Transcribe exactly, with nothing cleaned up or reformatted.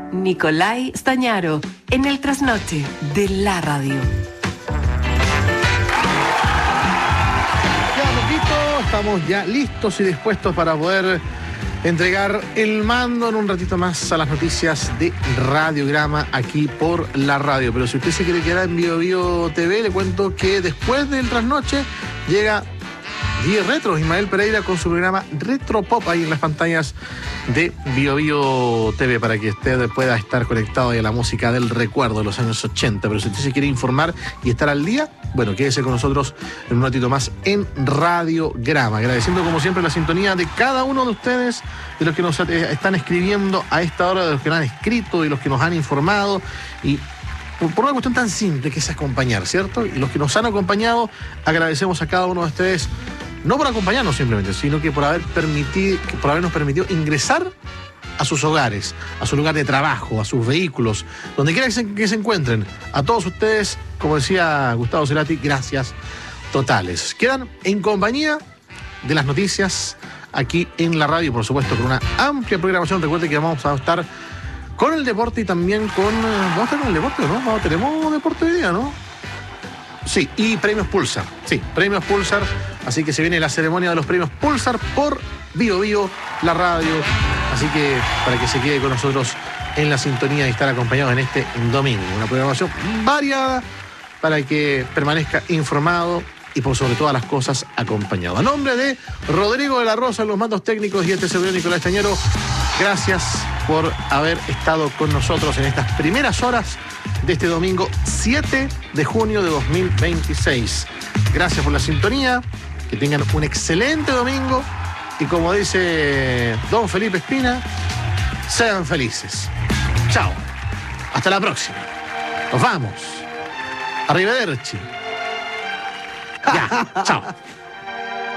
Nicolai Stañaro, en el trasnoche de la radio. Ya, poquito, estamos ya listos y dispuestos para poder entregar el mando en un ratito más a las noticias de Radiograma aquí por la radio. Pero si usted se quiere quedar en Bio Bio T V, le cuento que después del trasnoche llega diez Retro, Ismael Pereira con su programa Retro Pop ahí en las pantallas de Bio Bio T V para que usted pueda estar conectado ahí a la música del recuerdo de los años ochenta. Pero si usted se quiere informar y estar al día, bueno, quédese con nosotros en un ratito más en Radiograma. Agradeciendo como siempre la sintonía de cada uno de ustedes, de los que nos están escribiendo a esta hora, de los que nos han escrito, de los que nos han informado y por, por una cuestión tan simple que es acompañar, ¿cierto? Y los que nos han acompañado, agradecemos a cada uno de ustedes. No por acompañarnos simplemente, sino que por haber permitido, por habernos permitido ingresar a sus hogares, a su lugar de trabajo, a sus vehículos, donde quiera que se, que se encuentren. A todos ustedes, como decía Gustavo Cerati, gracias totales. Quedan en compañía de las noticias aquí en la radio, por supuesto, con una amplia programación. Recuerde que vamos a estar con el deporte y también con... ¿Vamos a estar con el deporte, no? ¿Vamos, tenemos deporte hoy día, ¿no? Sí, y premios Pulsar. Sí, premios Pulsar. Así que se viene la ceremonia de los premios Pulsar por Bio Bio, la radio. Así que para que se quede con nosotros en la sintonía y estar acompañados en este domingo. Una programación variada para que permanezca informado y por sobre todas las cosas acompañado. A nombre de Rodrigo de la Rosa en los mandos técnicos y este servidor Nicolás Stañaro, gracias por haber estado con nosotros en estas primeras horas de este domingo siete de junio de dos mil veintiséis. Gracias por la sintonía, que tengan un excelente domingo y como dice don Felipe Espina, sean felices. Chao, hasta la próxima. Nos vamos. Arrivederci. Ya, chao.